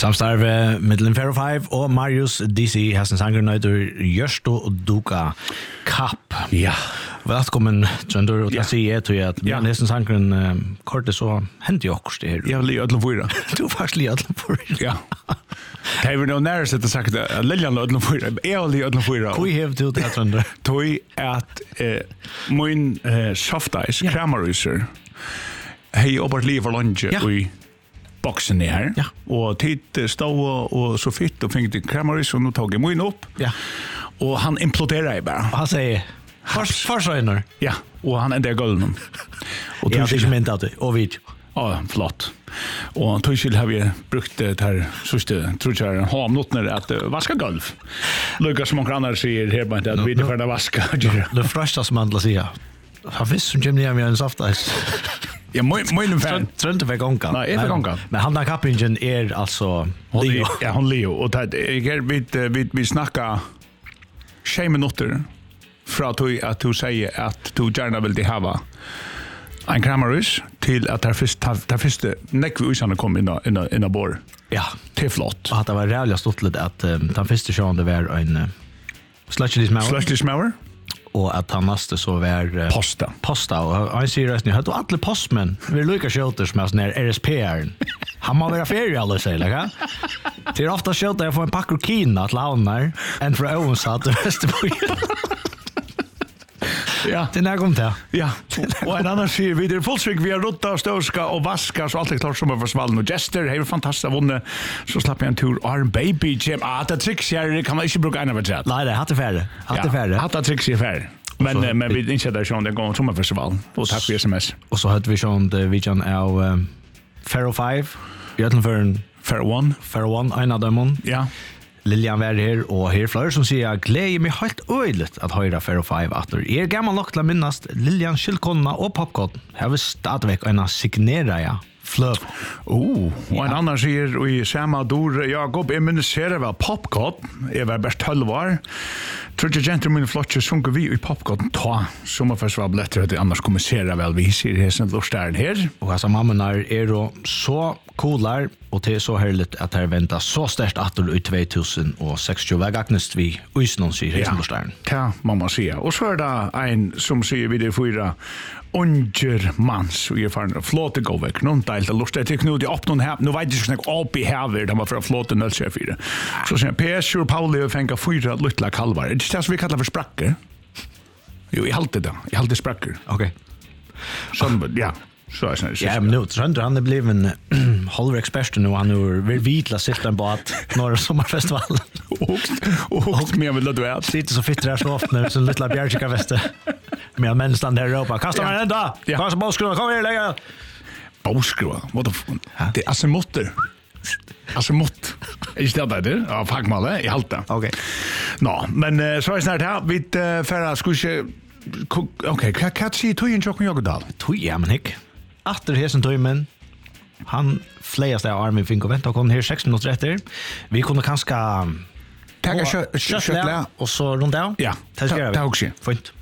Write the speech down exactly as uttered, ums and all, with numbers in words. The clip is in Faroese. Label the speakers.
Speaker 1: Samstarve mellom Fair Five og Marius D C Hassen Sanger nøyder Gjørsto og Duka Kapp.
Speaker 2: Ja.
Speaker 1: Velkommen, Trønder, og
Speaker 2: Ja.
Speaker 1: til å si jeg tror at
Speaker 2: Ja.
Speaker 1: med Hassen Sangeren uh, kortet så hendte jo også det her.
Speaker 2: Jeg vil ødelen fyra.
Speaker 1: Du er faktisk lige ødelen fyra.
Speaker 2: Ja. Det er jo nære sett å sagt at Liljan ødelen fyra. Jeg vil ødelen fyra.
Speaker 1: Hvor hev du det, Trønder?
Speaker 2: Tog at eh, min eh, soft ice,
Speaker 1: Ja.
Speaker 2: kramaryser, hei oppart liv for lunge
Speaker 1: Ja.
Speaker 2: i boksen her.
Speaker 1: Ja.
Speaker 2: Og tid stod og, og så fitt og fikk kramarys, og nå tog jeg min opp.
Speaker 1: Ja.
Speaker 2: Og han imploderer jeg bare.
Speaker 1: Og han sier, forsøgner.
Speaker 2: Ja, og han ender gulven. Og
Speaker 1: Jeg har
Speaker 2: tog
Speaker 1: ikke mynd av det, og video.
Speaker 2: Ja, flott. Og tog har vi brukt det her sørste, tror jeg, en halv minutter at uh, vaska gulv. Lukas som noen andre sier her på at vi er for å vaska.
Speaker 1: Det første som man til å si, han visst som kommer ned med en softice.
Speaker 2: Ja, må må in fan.
Speaker 1: Trønder fikk ångan.
Speaker 2: Nei, jeg fikk ångan.
Speaker 1: Men han der kappingen er altså Leo.
Speaker 2: Ja, hon Leo. Og det er vi vi vi snakka tjej minutter fra tog at du sier at du gjerne vil de hava en kramarus til at der først der første nekve usane kom inn inn inn bor.
Speaker 1: Ja.
Speaker 2: Til flott.
Speaker 1: Og at det var rævlig stort litt at um, den første sjåen det var en uh, Slushy Smower.
Speaker 2: Slushy Smower.
Speaker 1: Og at han neste så var uh,
Speaker 2: Posta.
Speaker 1: Posta. Og han sier resten, hørte du alle postmenn vil lukka skjøter som er sånn her R S P-eren. Han må være ferie, alle sier, ikke? Det er ofte skjøter jeg får en pakker kina til havner enn fra Øvensatt til Vesterborg.
Speaker 2: Ja.
Speaker 1: Det er kom til.
Speaker 2: Ja, og en annan sier vi, det er fullsvik, vi har rotta og støvska og vaska, så alt er klart som er forsvallen og gester, det er fantastisk vunnet, så slapp jeg en tur, Arn Baby Jam, ah, det er triks her, kan man ikke bruke en av et sett.
Speaker 1: Nei, det er hatt det færre. Hatt det færre.
Speaker 2: Ja, hatt det triks er færre. Men,
Speaker 1: så,
Speaker 2: men vi ikke der sånn, det går som er festivalen, og takk for S M S.
Speaker 1: Og så hørte vi sånn, vi kjenn av um, Faro five, i Øtlenføren,
Speaker 2: Fair One.
Speaker 1: Faro one, en av dem.
Speaker 2: Ja.
Speaker 1: Lilian var her, og her flere som sier gleder meg helt øyligt at høyre Faro five atter. Jeg er gammel nok til å minnast Lilian Kylkonna og Popcorn. Her vil stadigvæk en signera ja. Fløp.
Speaker 2: Oh, og en annan sier i samme dår, Jakob, jeg minnes her vel Popcorn, jeg var bare tolv år. Tror jeg gentlemen flott sunker vi i Popcorn ta sommerfestival billetter at jeg annars kommer se vel vi sier her som lortstæren her.
Speaker 1: Og altså mammaene er jo så coolar, og det er så herlig at her venter så størst atter i två tusen seksogtjue. Hva gagnest vi utenom sier her som lortstæren?
Speaker 2: Ja, må man si. Og så er det en som sier vi det fyra unger mans og er farin flåte gå vekk. Noen deilt av lort. Jeg tykker nå de opp noen her. Nå vet jeg ikke snakke opp i hever. De var for å flåte nødskjøy fyra. Så sier P S og Pauli og fengt fyra luttla kalvar. Er det det som vi kallar for sprakker? Jo, jeg halte det. Jeg halte sprakker.
Speaker 1: Ok.
Speaker 2: Sånn, ja. Så er det
Speaker 1: Ja, men nu, Trønder, han er blevet en halver ekspert nu. Han er vel vidla silt en båt når sommerfestivalen.
Speaker 2: Og hukt med med lødde vet.
Speaker 1: Sitter så fitter her så ofte når sånn littla bjergkika veste. Med menn stand her i Europa. Kasta meg den da!
Speaker 2: Ja.
Speaker 1: Kasta båskruva, kom her, legge!
Speaker 2: Båskruva? What the fuck? Det er asemotter. Asemott. Er ikke det det? Ja, fagmalet. Jeg halte.
Speaker 1: Ok.
Speaker 2: Nå, men uh, så er det snart her. Vi uh, færre skulle ikke... Ok, hva, hva sier tog en tjokken Jokkedal?
Speaker 1: Tog, ja, men hikk. Atter hesen tøymen, han fleiast av armen fink og vent og kom her seks minutter etter. Vi kunne kanskje
Speaker 2: Takk, kjøttle.
Speaker 1: og så rundt av.
Speaker 2: Ja,
Speaker 1: det skal
Speaker 2: ta-
Speaker 1: vi.
Speaker 2: ta også.
Speaker 1: Fint.